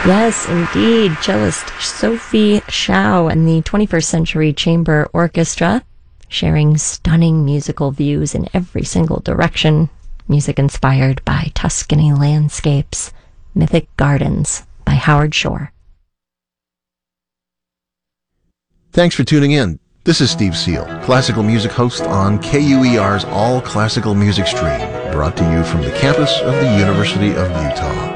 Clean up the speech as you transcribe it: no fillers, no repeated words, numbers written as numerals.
Yes, indeed. Cellist Sophie Shao and the 21st Century Chamber Orchestra, sharing stunning musical views in every single direction. Music inspired by Tuscany landscapes. Mythic Gardens by Howard Shore. Thanks for tuning in. This is Steve Seal, classical music host on KUER's All Classical Music Stream, brought to you from the campus of the University of Utah.